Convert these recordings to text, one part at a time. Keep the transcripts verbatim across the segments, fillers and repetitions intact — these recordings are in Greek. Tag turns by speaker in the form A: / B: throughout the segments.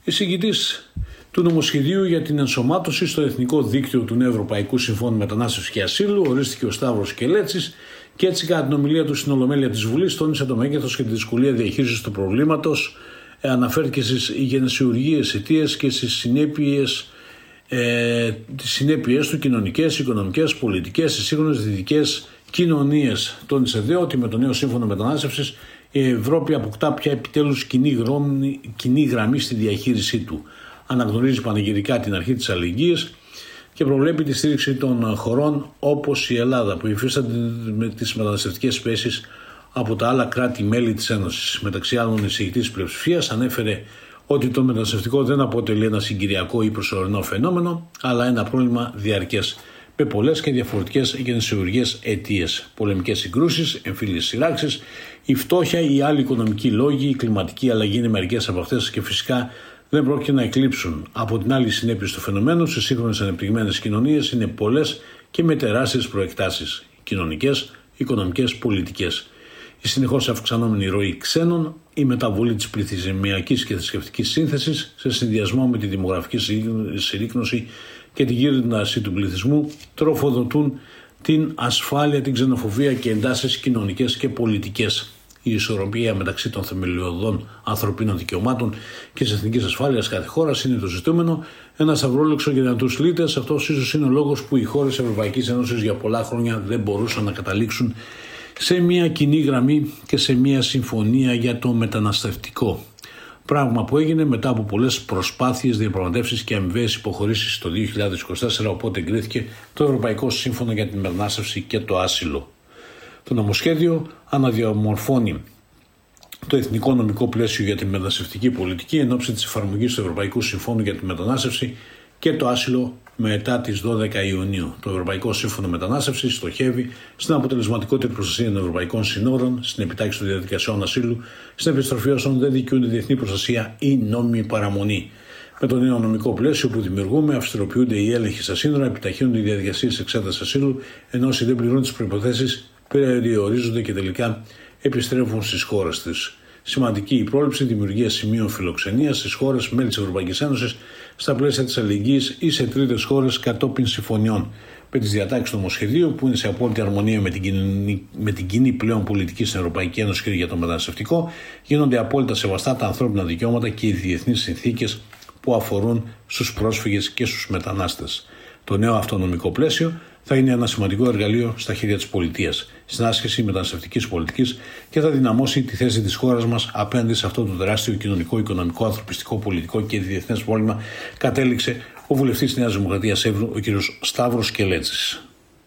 A: Εισηγητής του νομοσχεδίου για την ενσωμάτωση στο Εθνικό Δίκτυο του Νέου Ευρωπαϊκού Συμφώνου Μετανάστευσης και Ασύλου ορίστηκε ο Σταύρος Κελέτσης και έτσι, κατά την ομιλία του στην Ολομέλεια της Βουλής, τόνισε το μέγεθος και τη δυσκολία διαχείρισης του προβλήματος. Ε, αναφέρθηκε στις γενεσιουργίες αιτίες και στις συνέπειες, ε, τις συνέπειες του κοινωνικές, οικονομικές, πολιτικές, στις σύγχρονες δυτικές κοινωνίες. Τόνισε δε ότι με το νέο Σύμφωνο Μετανάστευσης η Ευρώπη αποκτά πια επιτέλους κοινή, γρόμη, κοινή γραμμή στη διαχείρισή του. Αναγνωρίζει πανηγυρικά την αρχή της αλληλεγγύης και προβλέπει τη στήριξη των χωρών όπως η Ελλάδα, που υφίστανται με τις μεταναστευτικές πιέσεις από τα άλλα κράτη-μέλη της Ένωσης. Μεταξύ άλλων, η εισηγητής της πλειοψηφίας ανέφερε ότι το μεταναστευτικό δεν αποτελεί ένα συγκυριακό ή προσωρινό φαινόμενο, αλλά ένα πρόβλημα διαρκές, με πολλές και διαφορετικές γενεσιουργίες αιτίες, πολεμικές συγκρούσεις, εμφύλιες σειράξεις, η φτώχεια ή άλλοι οικονομικοί λόγοι, η κλιματική αλλαγή είναι μερικές από αυτές και φυσικά δεν πρόκειται να εκλείψουν. Από την άλλη, οι συνέπειες του φαινομένου στις σύγχρονες ανεπτυγμένες κοινωνίες είναι πολλές και με τεράστιες προεκτάσεις κοινωνικές, οικονομικές, πολιτικές. Η συνεχώς αυξανόμενη ροή ξένων, η μεταβολή της πληθυσμιακής και θρησκευτικής σύνθεσης σε συνδυασμό με τη δημογραφική συρρίκνωση και τη γύρναση του πληθυσμού τροφοδοτούν την ασφάλεια, την ξενοφοβία και εντάσεις κοινωνικές και πολιτικές. Η ισορροπία μεταξύ των θεμελιωδών ανθρωπίνων δικαιωμάτων και της εθνικής ασφάλειας κάθε χώρας είναι το ζητούμενο. Ένα σταυρόλεξο για δυνατούς λύτες. Αυτός ίσως είναι ο λόγος που οι χώρες της Ευρωπαϊκής Ένωσης για πολλά χρόνια δεν μπορούσαν να καταλήξουν σε μια κοινή γραμμή και σε μια συμφωνία για το μεταναστευτικό. Πράγμα που έγινε μετά από πολλές προσπάθειες, διαπραγματεύσεις και αμοιβαίες υποχωρήσεις το δύο χιλιάδες είκοσι τέσσερα, οπότε εγκρίθηκε το Ευρωπαϊκό Σύμφωνο για την Μετανάστευση και το Άσυλο. Το νομοσχέδιο αναδιαμορφώνει το εθνικό νομικό πλαίσιο για τη μεταναστευτική πολιτική εν ώψη της εφαρμογής του Ευρωπαϊκού Συμφώνου για τη Μετανάστευση και το Άσυλο μετά τις δώδεκα Ιουνίου. Το Ευρωπαϊκό Σύμφωνο Μετανάστευσης στοχεύει στην αποτελεσματικότερη προστασία των ευρωπαϊκών συνόρων, στην επιτάχυνση των διαδικασιών ασύλου, στην επιστροφή όσων δεν δικαιούνται διεθνή προστασία ή νόμιμη παραμονή. Με το νέο νομικό πλαίσιο που δημιουργούμε, αυστηροποιούνται οι έλεγχοι στα σύνορα, επιταχύνονται οι διαδικασίες εξέτασης ασύλου, ενώ όσοι δεν πληρούν τις προϋποθέσεις περιορίζονται και τελικά επιστρέφουν στις χώρες τους. Σημαντική η πρόληψη δημιουργία σημείων φιλοξενίας στις χώρες μέλη της Ευρωπαϊκής Ένωσης στα πλαίσια της αλληλεγγύης ή σε τρίτες χώρες κατόπιν συμφωνιών. Με τις διατάξεις του νομοσχεδίου, που είναι σε απόλυτη αρμονία με την, κοινή, με την κοινή πλέον πολιτική στην Ευρωπαϊκή Ένωση και για το μεταναστευτικό, γίνονται απόλυτα σεβαστά τα ανθρώπινα δικαιώματα και οι διεθνείς συνθήκες που αφορούν στους πρόσφυγες και στους μετανάστες. Το νέο αυτονομικό πλαίσιο θα είναι ένα σημαντικό εργαλείο στα χέρια της πολιτείας στην άσκηση μεταναστευτικής πολιτικής και θα δυναμώσει τη θέση της χώρας μας απέναντι σε αυτό το τεράστιο κοινωνικό, οικονομικό, ανθρωπιστικό, πολιτικό και διεθνές πρόβλημα, κατέληξε ο βουλευτής της Νέας Δημοκρατίας Εύρου, ο κ. Σταύρος Κελέτσης.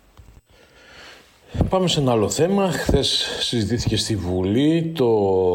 A: Πάμε σε ένα άλλο θέμα. Χθες συζητήθηκε στη Βουλή το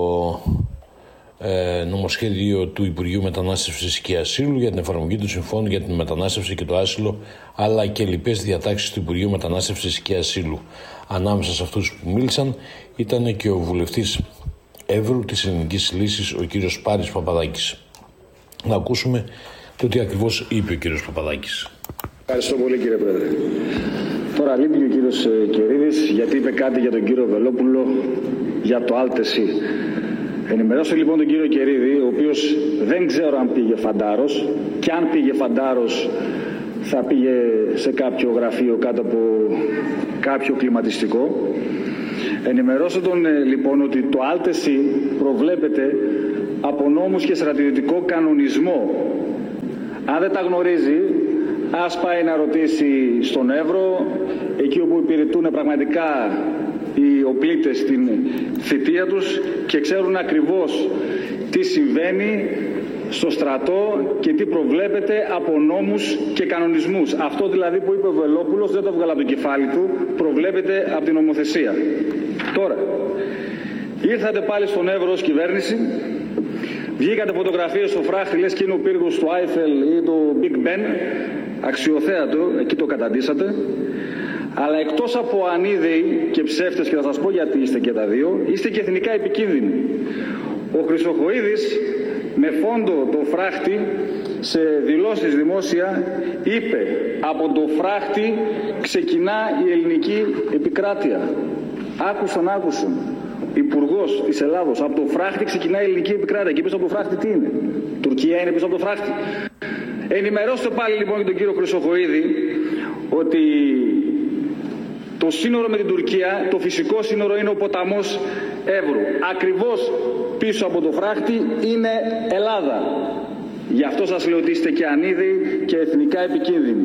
A: ε, νομοσχέδιο του Υπουργείου Μετανάστευσης και Ασύλου για την εφαρμογή του Συμφώνου για την Μετανάστευση και το Άσυλο, αλλά και λοιπές διατάξεις του Υπουργείου Μετανάστευσης και Ασύλου. Ανάμεσα σε αυτούς που μίλησαν ήταν και ο βουλευτής Εύρου της Ελληνικής Λύσης, ο κύριος Πάρης Παπαδάκης. Να ακούσουμε το τι ακριβώς είπε ο κύριος Παπαδάκης.
B: Ευχαριστώ πολύ, κύριε Πρόεδρε. Τώρα λείπει ο κύριος Κερίδης γιατί είπε κάτι για τον κύριο Βελόπουλο για το Άλτεσι. Ενημερώσω λοιπόν τον κύριο Κερίδη, ο οποίος δεν ξέρω αν πήγε φαντάρος, και αν πήγε φαντάρος θα πήγε σε κάποιο γραφείο κάτω από κάποιο κλιματιστικό. Ενημερώσω τον λοιπόν ότι το Άλτεσι προβλέπεται από νόμους και στρατιωτικό κανονισμό. Αν δεν τα γνωρίζει, ας πάει να ρωτήσει στον Εύρο, εκεί όπου υπηρετούν πραγματικά οι οπλίτες στην θητεία τους και ξέρουν ακριβώς τι συμβαίνει στο στρατό και τι προβλέπεται από νόμους και κανονισμούς. Αυτό δηλαδή που είπε ο Βελόπουλος δεν το βγάλα από το κεφάλι του, προβλέπεται από την νομοθεσία. Τώρα, ήρθατε πάλι στον Εύρο ως κυβέρνηση, βγήκατε φωτογραφίες στο φράχτη, λες και είναι ο πύργος του Άιφελ ή το Big Ben, αξιοθέατο, εκεί το καταντήσατε. Αλλά εκτός από ανίδεοι και ψεύτες, και θα σας πω γιατί είστε και τα δύο, είστε και εθνικά επικίνδυνοι. Ο Χρυσοχοΐδης με φόντο το φράχτη σε δηλώσεις δημόσια είπε από το φράχτη ξεκινά η ελληνική επικράτεια. Άκουσαν, άκουσαν. υπουργός της Ελλάδος, από το φράχτη ξεκινάει η ελληνική επικράτεια. Και πίσω από το φράχτη τι είναι? Τουρκία είναι πίσω από το φράχτη. Ενημερώστε πάλι λοιπόν για τον κύριο Χρυσοχοΐδη ότι το σύνορο με την Τουρκία, το φυσικό σύνορο είναι ο ποταμός Εύρου. Ακριβώς πίσω από το φράχτη είναι Ελλάδα. Γι' αυτό σας λέω ότι είστε και ανίδεοι και εθνικά επικίνδυνοι.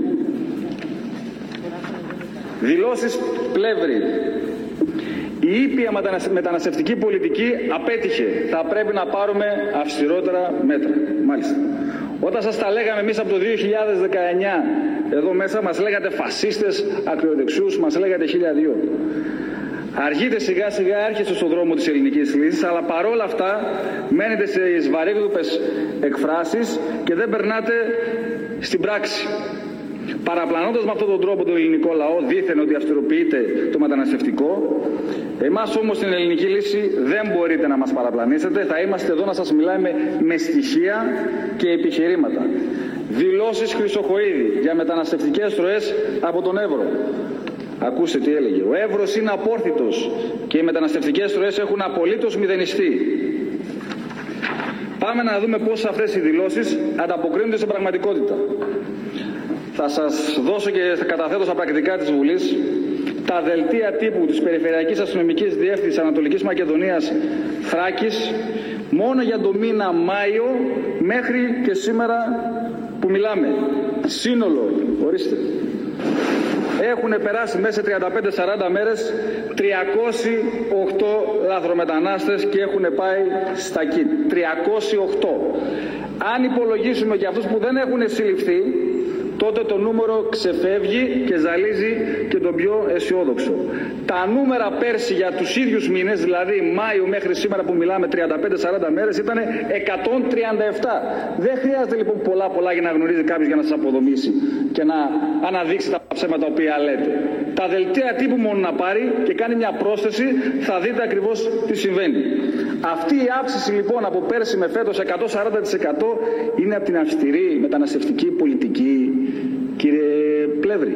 B: Δηλώσεις Πλεύρη. Η ήπια μεταναστευτική πολιτική απέτυχε. Θα πρέπει να πάρουμε αυστηρότερα μέτρα. Μάλιστα. Όταν σας τα λέγαμε εμείς από το δύο χιλιάδες δεκαεννιά, εδώ μέσα μας λέγατε φασίστες, ακροδεξιούς, μας λέγατε χίλια δύο. Αργείτε σιγά σιγά, έρχεστε στον δρόμο της ελληνικής λύσης, αλλά παρόλα αυτά μένετε σε βαρύγδουπες εκφράσεις και δεν περνάτε στην πράξη. Παραπλανώντας με αυτόν τον τρόπο τον ελληνικό λαό, δήθεν ότι αυστηροποιείται το μεταναστευτικό, εμάς όμως στην ελληνική λύση δεν μπορείτε να μας παραπλανήσετε. Θα είμαστε εδώ να σας μιλάμε με στοιχεία και επιχειρήματα. Δηλώσεις Χρυσοχοΐδη για μεταναστευτικές ροές από τον Εύρο. Ακούστε τι έλεγε. Ο Εύρος είναι απόρθητος και οι μεταναστευτικές ροές έχουν απολύτως μηδενιστεί. Πάμε να δούμε πώς αυτές οι δηλώσεις ανταποκρίνονται σε πραγματικότητα. Θα σας δώσω και θα καταθέτω στα πρακτικά της Βουλής τα δελτία τύπου της Περιφερειακής Αστυνομικής Διεύθυνσης Ανατολικής Μακεδονίας Θράκης μόνο για το μήνα Μάιο μέχρι και σήμερα που μιλάμε. Σύνολο, ορίστε, έχουν περάσει μέσα σε τριάντα πέντε σαράντα μέρες τριακόσιοι οκτώ λαθρομετανάστες και έχουν πάει στα ΚΙΤ. τριακόσιοι οκτώ. Αν υπολογίσουμε και αυτούς που δεν έχουν συλληφθεί, τότε το νούμερο ξεφεύγει και ζαλίζει και τον πιο αισιόδοξο. Τα νούμερα πέρσι για τους ίδιους μήνες, δηλαδή Μάιο μέχρι σήμερα που μιλάμε τριάντα πέντε σαράντα μέρες, ήταν εκατόν τριάντα επτά. Δεν χρειάζεται λοιπόν πολλά πολλά για να γνωρίζει κάποιος για να σας αποδομήσει και να αναδείξει τα ψέματα τα οποία λέτε. Τα δελτία τύπου μόνο να πάρει και κάνει μια πρόσθεση, θα δείτε ακριβώς τι συμβαίνει. Αυτή η αύξηση λοιπόν από πέρσι με φέτος εκατόν σαράντα τοις εκατό είναι από την αυστηρή μεταναστευτική πολιτική, κύριε Πλεύρη.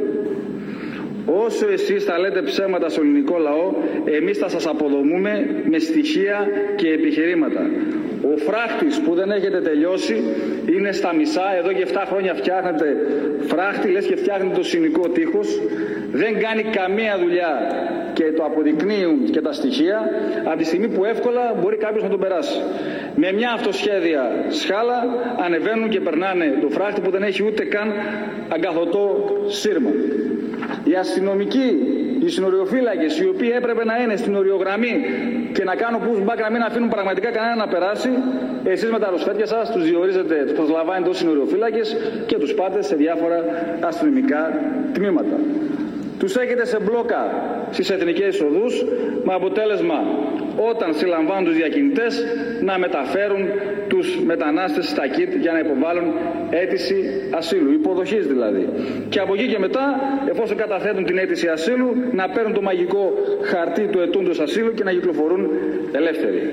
B: Όσο εσείς θα λέτε ψέματα στο ελληνικό λαό, εμείς θα σας αποδομούμε με στοιχεία και επιχειρήματα. Ο φράχτης που δεν έχετε τελειώσει είναι στα μισά. Εδώ και επτά χρόνια φτιάχνετε φράχτη, λες και φτιάχνετε το συνικό τείχος. Δεν κάνει καμία δουλειά και το αποδεικνύουν και τα στοιχεία, από τη στιγμή που εύκολα μπορεί κάποιος να τον περάσει. Με μια αυτοσχέδια σκάλα ανεβαίνουν και περνάνε το φράχτη που δεν έχει ούτε καν αγκαθωτό σύρμα. Οι αστυνομικοί, οι συνοριοφύλακες, οι οποίοι έπρεπε να είναι στην οριογραμμή και να κάνουν pushback, να μην αφήνουν πραγματικά κανένα να περάσει, εσείς με τα ρουσφέτια σας τους διορίζετε, τους προσλαμβάνετε ως συνοριοφύλακες και τους πάτε σε διάφορα αστυνομικά τμήματα. Τους έχετε σε μπλόκα στις εθνικές οδούς, με αποτέλεσμα όταν συλλαμβάνουν τους διακινητές να μεταφέρουν τους μετανάστες στα ΚΙΤ για να υποβάλουν αίτηση ασύλου, υποδοχής δηλαδή. Και από εκεί και μετά, εφόσον καταθέτουν την αίτηση ασύλου, να παίρνουν το μαγικό χαρτί του αιτούντος ασύλου και να κυκλοφορούν ελεύθεροι.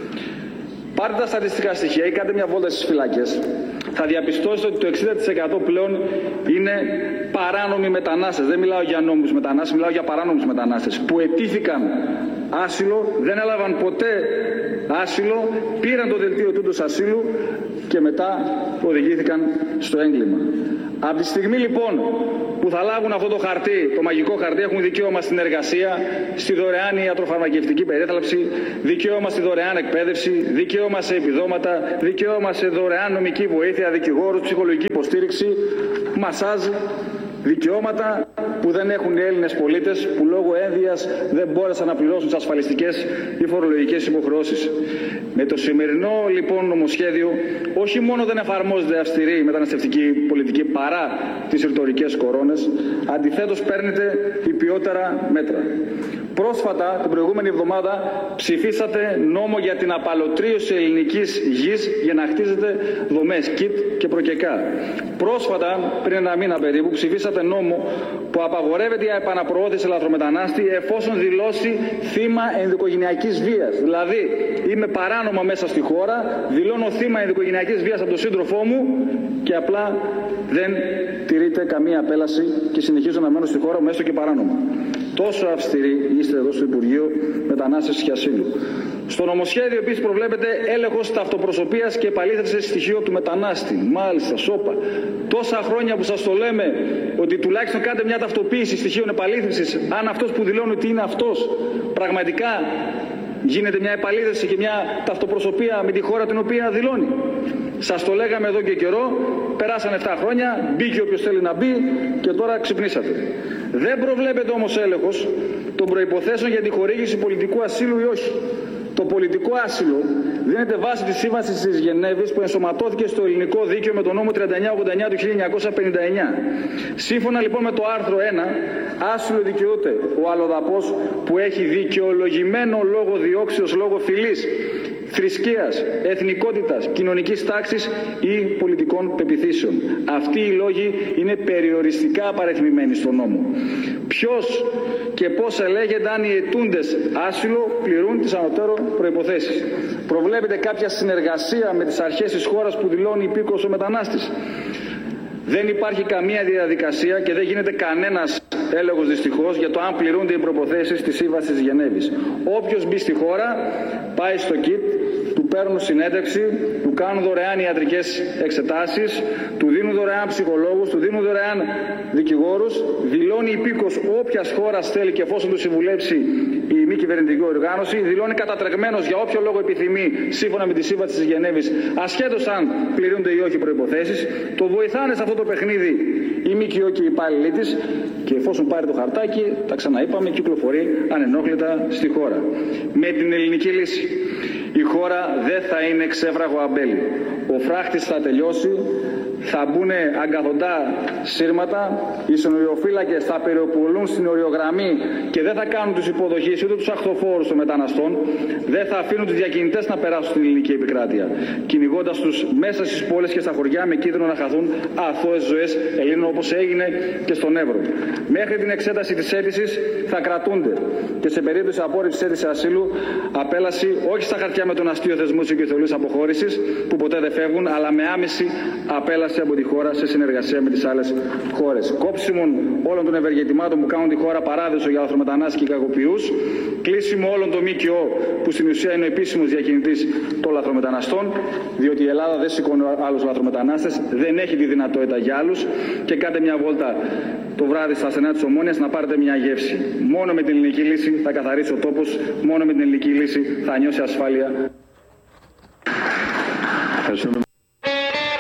B: Πάρτε τα στατιστικά στοιχεία ή κάντε μια βόλτα στις φυλακές. Θα διαπιστώσετε ότι το εξήντα τοις εκατό πλέον είναι παράνομοι μετανάστες. Δεν μιλάω για νόμους μετανάστες, μιλάω για παράνομους μετανάστες που αιτήθηκαν άσυλο, δεν έλαβαν ποτέ άσυλο, πήραν το δελτίο τούτος ασύλου και μετά οδηγήθηκαν στο έγκλημα. Από τη στιγμή λοιπόν που θα λάβουν αυτό το χαρτί, το μαγικό χαρτί, έχουν δικαίωμα στην εργασία, στη δωρεάν ιατροφαρμακευτική περίθαλψη, δικαίωμα στη δωρεάν εκπαίδευση, δικαίωμα σε επιδόματα, δικαίωμα σε δωρεάν νομική βοήθεια, δικηγόρους, ψυχολογική υποστήριξη, μασάζ, δικαιώματα που δεν έχουν οι Έλληνες πολίτες που λόγω ένδυας δεν μπόρεσαν να πληρώσουν τις ασφαλιστικές ή φορολογικές υποχρεώσεις. Με το σημερινό λοιπόν νομοσχέδιο όχι μόνο δεν εφαρμόζεται αυστηρή μεταναστευτική πολιτική παρά τις ρητορικές κορώνες, αντιθέτως παίρνετε υπιότερα μέτρα. Πρόσφατα, την προηγούμενη εβδομάδα, ψηφίσατε νόμο για την απαλωτρίωση ελληνικής γης για να χτίζετε δομές ΚΙΤ και προκεκά. Πρόσφατα, πριν ένα μήνα περίπου, ψηφίσατε νόμο που απαγορεύεται η επαναπροώθηση λαθρομετανάστη εφόσον δηλώσει θύμα ενδοοικογενειακής βίας. Δηλαδή, είμαι παράνομα μέσα στη χώρα, δηλώνω θύμα ενδοοικογενειακής βίας από τον σύντροφό μου και απλά δεν τηρείται καμία απέλαση και συνεχίζω να μένω στη χώρα μου έστω και παράνομα. Τόσο αυστηροί είστε εδώ στο Υπουργείο Μετανάστευσης και Ασύλου. Στο νομοσχέδιο επίσης προβλέπεται έλεγχος ταυτοπροσωπείας και επαλήθευση στοιχείων του μετανάστη. Μάλιστα, σόπα. Τόσα χρόνια που σας το λέμε ότι τουλάχιστον κάντε μια ταυτοποίηση στοιχείων επαλήθευσης, αν αυτός που δηλώνει ότι είναι αυτός πραγματικά γίνεται μια επαλήθευση και μια ταυτοπροσωπεία με τη χώρα την οποία δηλώνει. Σας το λέγαμε εδώ και καιρό, περάσαν επτά χρόνια, μπήκε όποιος θέλει να μπει και τώρα ξυπνήσατε. Δεν προβλέπεται όμως έλεγχος των προϋποθέσεων για τη χορήγηση πολιτικού ασύλου ή όχι. Το πολιτικό άσυλο δίνεται βάση της Σύμβασης της Γενέβης που ενσωματώθηκε στο ελληνικό δίκαιο με τον νόμο τριάντα εννιά ογδόντα εννιά του χίλια εννιακόσια πενήντα εννιά. Σύμφωνα λοιπόν με το άρθρο ένα, άσυλο δικαιούται ο αλλοδαπός που έχει δικαιολογημένο λόγο διώξεως λόγω φυλής, θρησκείας, εθνικότητας, κοινωνικής τάξης ή πολιτικών πεποιθήσεων. Αυτοί οι λόγοι είναι περιοριστικά απαριθμημένοι στον νόμο. Ποιος και πώς ελέγεται αν οι αιτούντες άσυλο πληρούν τις ανωτέρω προϋποθέσεις. Προβλέπεται κάποια συνεργασία με τις αρχές της χώρας που δηλώνει υπήκοος ο μετανάστης. Δεν υπάρχει καμία διαδικασία και δεν γίνεται κανένας έλεγχος δυστυχώς για το αν πληρούνται οι προϋποθέσεις της Σύμβασης της Γενέβης. Όποιος μπει στη χώρα πάει στο κιτ, του παίρνουν συνέντευξη, του κάνουν δωρεάν ιατρικές εξετάσεις, του δίνουν δωρεάν ψυχολόγους, του δίνουν δωρεάν δικηγόρους, δηλώνει υπήκος όποιας χώρας θέλει και εφόσον του συμβουλέψει η μη κυβερνητική οργάνωση, δηλώνει κατατρεγμένος για όποιο λόγο επιθυμεί σύμφωνα με τη Σύμβαση της Γενέβης, ασχέτως αν πληρούνται ή όχι προϋποθέσεις. Το βοηθάνε σε αυτό το παιχνίδι η ΜΚΟ και οι υπάλληλοι της και εφόσον πάρει το χαρτάκι, τα ξαναείπαμε, κυκλοφορεί ανενόχλητα στη χώρα. Με την ελληνική λύση η χώρα δεν θα είναι ξέφραγο αμπέλι. Ο φράχτης θα τελειώσει, θα μπουν αγκαθοντά σύρματα, οι συνοριοφύλακες θα περιοπολούν στην οριογραμμή και δεν θα κάνουν τους υποδοχείς ούτε τους αχθοφόρους των μεταναστών, δεν θα αφήνουν τους διακινητές να περάσουν στην ελληνική επικράτεια, κυνηγώντας τους μέσα στις πόλεις και στα χωριά με κίνδυνο να χαθούν αθώες ζωές Ελλήνων όπως έγινε και στον Εύρο. Μέχρι την εξέταση της αίτησης θα κρατούνται και σε περίπτωση απόρριψης αίτησης ασύλου απέλαση όχι στα χαρτιά με τον αστείο θεσμό της οικειοθελούς αποχώρησης που ποτέ δεν φεύγουν, αλλά με άμεση απέλαση από τη χώρα σε συνεργασία με τις άλλες χώρες. Κόψιμον όλων των ευεργετημάτων που κάνουν τη χώρα παράδεισο για λαθρομετανάστες και κακοποιούς. Κλείσιμο όλων των ΜΚΟ που στην ουσία είναι ο επίσημος διακινητής των λαθρομεταναστών, διότι η Ελλάδα δεν σηκώνει άλλους λαθρομετανάστες, δεν έχει τη δυνατότητα για άλλους. Και κάντε μια βόλτα το βράδυ στα στενά της Ομόνοιας να πάρετε μια γεύση. Μόνο με την ελληνική λύση θα καθαρίσει ο τόπος, μόνο με την ελληνική λύση θα νιώσει ασφάλεια.